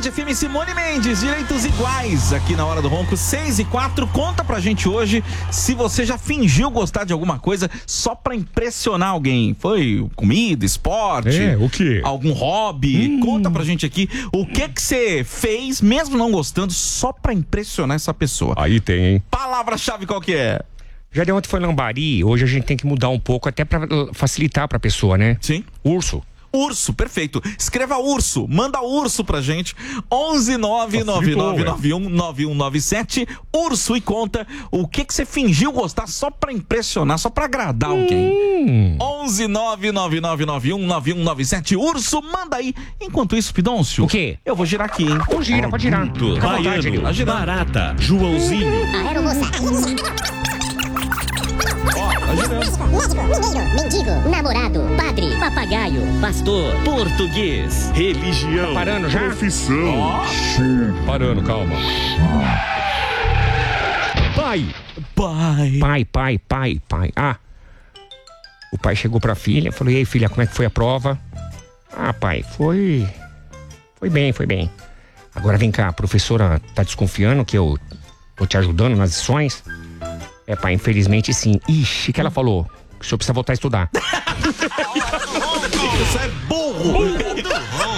Band FM, Simone Mendes, Direitos Iguais, aqui na Hora do Ronco, 6h04. Conta pra gente hoje se você já fingiu gostar de alguma coisa só pra impressionar alguém. Foi comida, esporte? O quê? Algum hobby? Conta pra gente aqui o que você fez, mesmo não gostando, só pra impressionar essa pessoa. Aí tem, hein? Palavra-chave qual que é? Já de ontem foi lambari, hoje a gente tem que mudar um pouco, até pra facilitar pra pessoa, né? Sim. Urso. Urso, perfeito. Escreva urso, manda urso pra gente. 11999919197. Urso, e conta o que você fingiu gostar só pra impressionar, só pra agradar alguém. 11999919197. Urso, manda aí. Enquanto isso, Pidoncio, O quê? eu vou girar aqui, hein? Então gira, pode girar. Fica à vontade, Baiano, Nil. Barata, Joãozinho. Aeromoça. Médico, mineiro, mendigo, namorado, padre, Papagaio, pastor, português, religião, Parando já? profissão. Parando, calma. Pai. Pai. Ah, o pai chegou pra filha, falou: e aí, filha, como é que foi a prova? Ah, pai, foi bem. Agora vem cá, a professora tá desconfiando que eu tô te ajudando nas lições? É, pai, infelizmente sim. Ixi, o que ela falou? Que o senhor precisa voltar a estudar. Isso é burro.